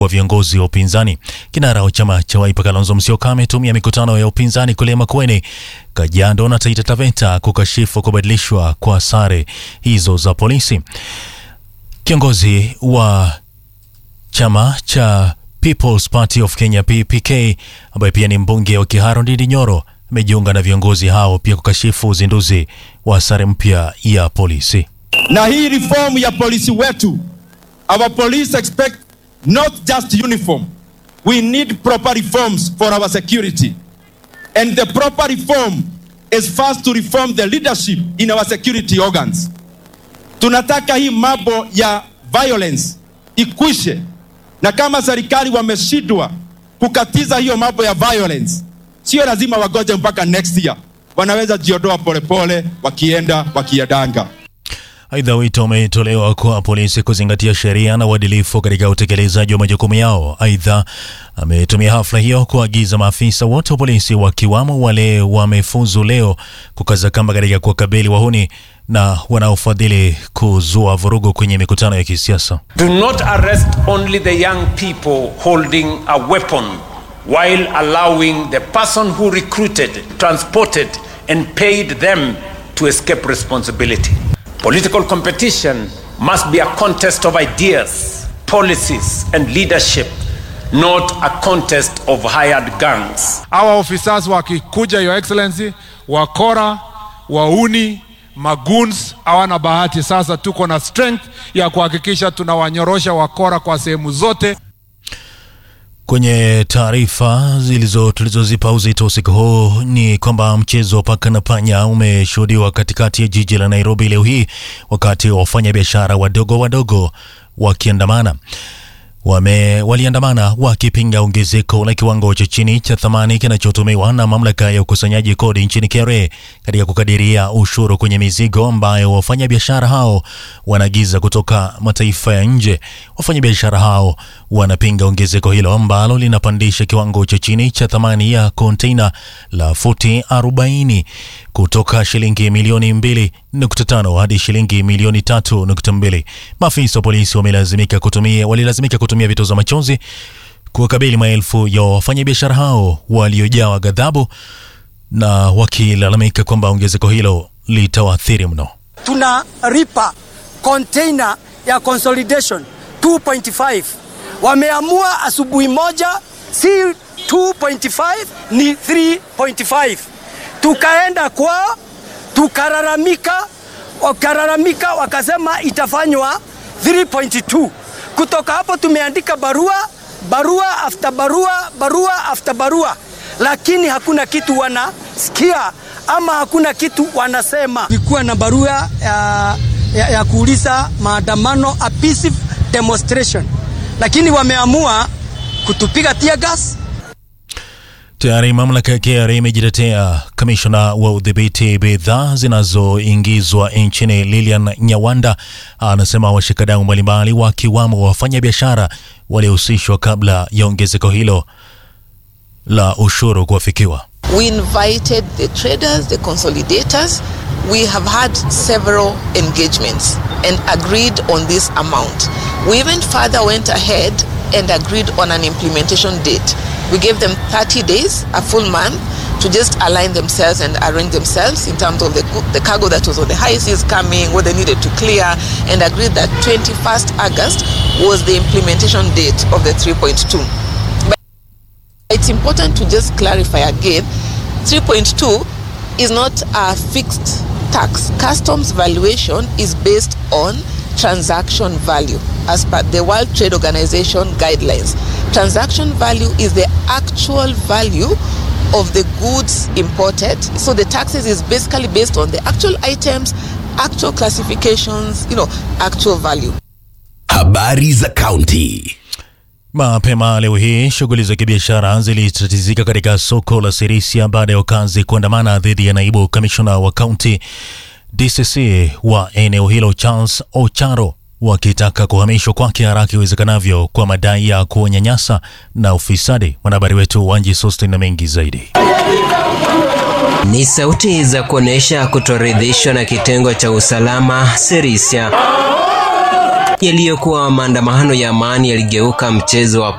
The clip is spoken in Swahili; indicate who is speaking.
Speaker 1: wa viongozi wa upinzani. Kinara wa chama cha Wiper Kalonzo Musyoka ametumia mikutano ya upinzani kule Makueni, Kajiado na Taita Taveta kukashifu kubadilishwa kwa sare hizo za polisi. Kiongozi wa chama cha People's Party of Kenya PPK ambaye pia ni mbunge wa Kiharu Ndindi Nyoro amejiunga na viongozi hao pia kukashifu uzinduzi wa sare mpya ya polisi.
Speaker 2: Na hii reform ya polisi wetu, our police expect not just uniform. We need proper reforms for our security. And the proper reform is first to reform the leadership in our security organs. Tunataka hii mambo ya violence ikwishe. Na kama serikali wameshindwa kukatiza hiyo mambo ya violence, sio lazima wagoje mpaka next year. Wanaweza jiondoa polepole wakiendanga.
Speaker 1: Aidha, wito umetolewa kwa polisi kuzingatia sheria na uadilifu katika utekelezaji wa majukumu yao. Aidha, ametumia hafla hiyo kuagiza maafisa wote wa polisi wakiwamo wale wamefuzu leo kukaza kamba katika kuwakabili wahuni na wanaofadhili kuzua vurugu kwenye mikutano ya kisiasa.
Speaker 3: Do not arrest only the young people holding a weapon while allowing the person who recruited, transported and paid them to escape responsibility. Political competition must be a contest of ideas, policies and leadership, not a contest of hired gangs.
Speaker 4: Our officers wakikuja, Your Excellency, wakora, wauni, magoons, hawana bahati. Sasa tuko na strength ya kuhakikisha tunawanyorosha wakora kwa sehemu zote.
Speaker 1: Kwenye taarifa tulizozipa uzito usiku huu ni kwamba mchezo wa paka na panya umeshuhudiwa katikati ya jiji la Nairobi leo hii, wakati wafanyabiashara wadogo wakiandamana. Waliandamana wakipinga ongezeko la kiwango cha chini cha thamani kinachotumiwa na mamlaka ya ukusanyaji kodi nchini KRA katika kukadiria ushuru kwenye mizigo ambayo wafanyabiashara hao wanaagiza kutoka mataifa ya nje. Wafanyabiashara hao wanapinga ongezeko hilo ambalo linapandisha kiwango cha chini cha thamani ya container la futi 40 kutoka shilingi milioni 2.5 hadi shilingi milioni 3.2. Maafisa wa polisi walilazimika kutumia vitoza machozi kuwakabili maelfu ya wafanyabiashara hao waliojawa ghadhabu na wakilalamika kwamba ongezeko hilo litawaathiri mno.
Speaker 5: Tunaripa container ya consolidation 2.5. Wameamua asubuhi moja si 2.5 ni 3.5. Tukaenda kwao, tukararamika, wakasema itafanywa 3.2. Kutoka hapo tumeandika barua after barua, lakini hakuna kitu wanasikia ama hakuna kitu wanasema. Kulikuwa na barua ya kuuliza maandamano, a peaceful demonstration, lakini wameamua kutupiga tear gas.
Speaker 1: Tayari mamlaka ya KRA imejitetea. Kamishna wa udhibiti bidhaa zinazoingizwa nchini Lilian Nyawanda anasema washikadau mbalimbali wakiwamo wafanyabiashara walihusishwa kabla ya ongezeko hilo la ushuru kuafikiwa.
Speaker 6: We invited the traders, the consolidators. We have had several engagements and agreed on this amount. We even further went ahead and agreed on an implementation date. We gave them 30 days, a full month, to just align themselves and arrange themselves in terms of the cargo that was on the high seas coming, what they needed to clear, and agreed that 21st August was the implementation date of the 3.2. But it's important to just clarify again, 3.2 is not a fixed tax. Customs valuation is based on transaction value as per the World Trade Organization guidelines. Transaction value is the actual value of the goods imported. So the taxes is basically based on the actual items, actual classifications, actual value.
Speaker 7: Habari za County.
Speaker 1: Mapema leo hii shughuli za kibiashara zilitatizika katika soko la Sirisia baada ya wakazi kuandamana dhidi ya naibu kamishna wa county DCC wa eneo hilo Charles Ocharo, wakitaka kuhamishwa kwake haraka iwezekanavyo kwa madai ya kunyanyasa na ufisadi. Mwanahabari wetu Wanji Sosti na mengi zaidi.
Speaker 8: Ni sauti za kuonesha kutoridhishwa na kitengo cha usalama Sirisia. yaliyokuwa maandamano ya amani yaligeuka mchezo wa